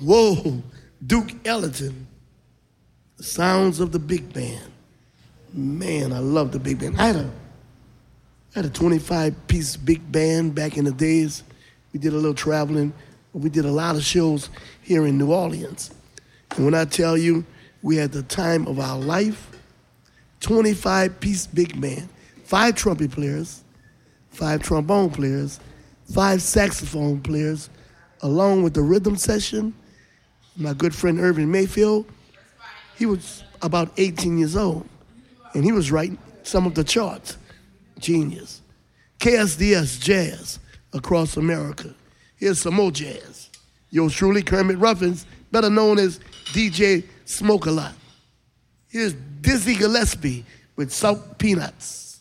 Whoa, Duke Ellington. The sounds of the big band. Man, I love the big band. I had a 25-piece big band back in the days. We did a little traveling. We did a lot of shows here in New Orleans. And when I tell you, we had the time of our life, 25-piece big band, 5 trumpet players, 5 trombone players, 5 saxophone players, along with the rhythm section. My good friend Irvin Mayfield, he was about 18 years old, and he was writing some of the charts. Genius. KSDS Jazz across America. Here's some more jazz. Yours truly, Kermit Ruffins, better known as DJ Smoke-A-Lot. Here's Dizzy Gillespie with Salt Peanuts.